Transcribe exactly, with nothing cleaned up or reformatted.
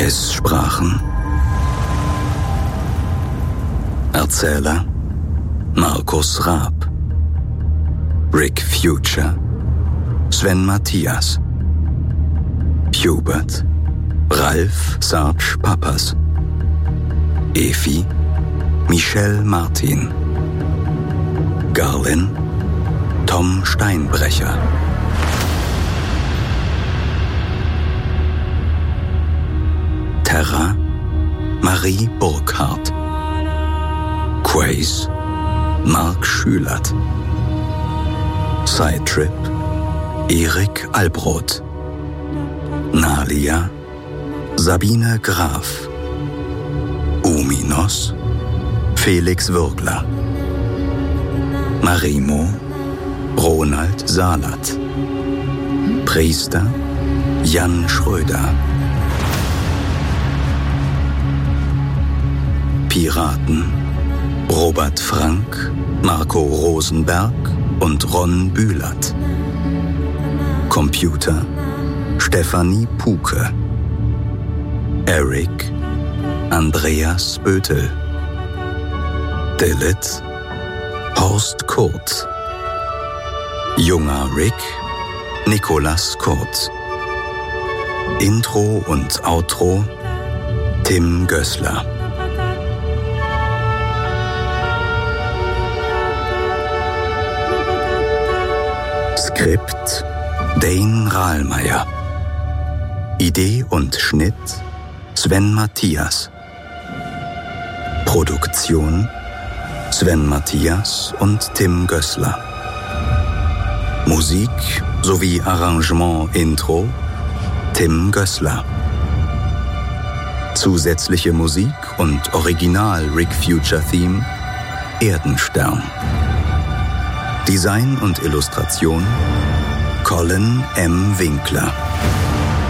Es sprachen Erzähler Markus Raab, Rick Future, Sven Mathias, Hubert, Ralf Sarge Pappas, Efi, Michelle Martin, Garlin, Tom Steinbrecher. Terra, Marie Burkhardt, Quace, Mark Schülert, Sidetrip, Erik Albroth, Nalia, Sabine Graf, Uminos, Felix Würgler, Marimo, Ronald Salat, Priester, Jan Schröder, Piraten, Robert Frank, Marco Rosenberg und Ron Bühlert. Computer, Stefanie Puke. Eric, Andreas Bötel. Dilith, Horst Kurz. Junger Rick, Nikolas Kurz. Intro und Outro, Tim Gößler. Skript Dane Rahlmeier. Idee und Schnitt Sven Mathias. Produktion Sven Mathias und Tim Gößler. Musik sowie Arrangement Intro Tim Gößler. Zusätzliche Musik und Original Rick Future Theme Erdenstern. Design und Illustration Colin M. Winkler.